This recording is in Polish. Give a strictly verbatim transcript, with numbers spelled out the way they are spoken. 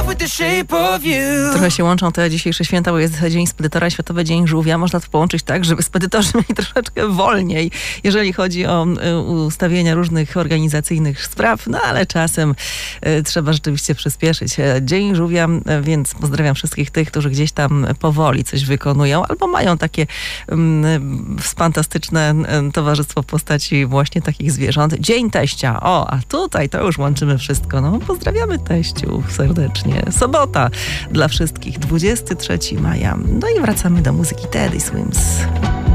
love with the shape of you. Trochę się łączą te dzisiejsze święta, bo jest Dzień Spedytora, Światowy Dzień Żółwia. Można to połączyć tak, żeby spedytorzy mieli troszeczkę wolniej, jeżeli chodzi o ustawienia różnych organizacyjnych spraw, no ale czasem y, trzeba rzeczywiście przyspieszyć. Dzień Żółwia, więc pozdrawiam wszystkich tych, którzy gdzieś tam powoli coś wykonują, albo mają takie y, fantastyczne y, towarzystwo w postaci właśnie takich zwierząt. Dzień Teścia. O, a tutaj to już łączymy wszystko. No, pozdrawiamy teściów serdecznie. Sobota dla wszystkich, dwudziestego trzeciego maja. No i wracamy do muzyki Teddy Swims.